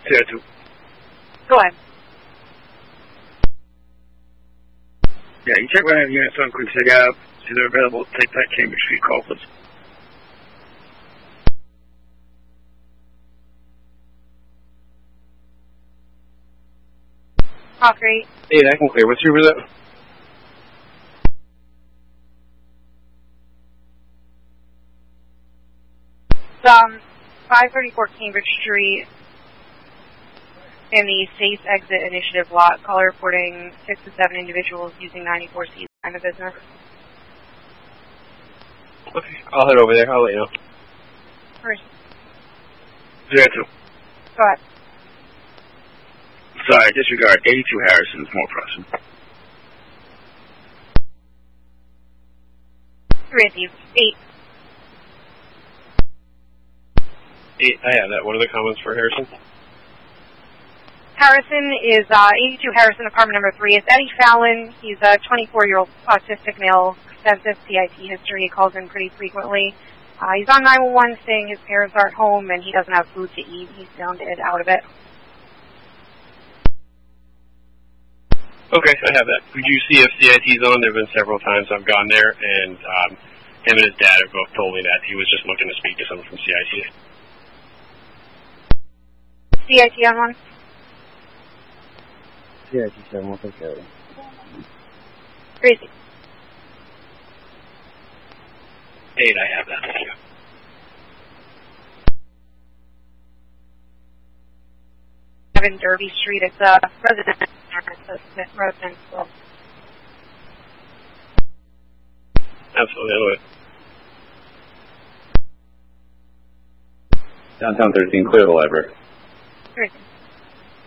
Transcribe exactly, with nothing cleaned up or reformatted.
Zero two. Go ahead. Yeah, you check whether units on Quincy Ave. See they're available. Take that Cambridge Street call, please. Hawk eight. Eight, I can clear. What's your result? Um, five thirty-four Cambridge Street in the Safe Exit Initiative lot. Caller reporting six to seven individuals using ninety-four C line of business. Okay, I'll head over there. I'll let you know. First. Zero two. Go ahead. Sorry, disregard. eighty-two Harrison's more pressing. Received. Eight. Eight, I have that. What are the comments for Harrison? Harrison is uh, eighty-two Harrison, apartment number three. It's Eddie Fallon. He's a twenty-four-year-old autistic male, extensive C I T history. He calls in pretty frequently. Uh, he's on nine one one saying his parents aren't home and he doesn't have food to eat. He's sounded out of it. Okay, I have that. Could you see if C I T's on? There have been several times I've gone there, and um, him and his dad have both told me that he was just looking to speak to someone from C I T. C I T on one? C I T seven, we'll take care of it. Crazy. Eight, I have that. Thank you. Seven Derby Street. It's a residence. It's a residence. Well. Absolutely, I'll do it. Downtown thirteen, clear the library. Crazy.